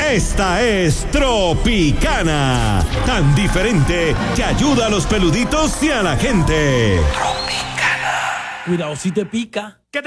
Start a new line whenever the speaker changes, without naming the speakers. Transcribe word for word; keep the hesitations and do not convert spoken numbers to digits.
Esta es Tropicana, tan diferente que ayuda a los peluditos y a la gente.
Tropicana.
Cuidado si te pica.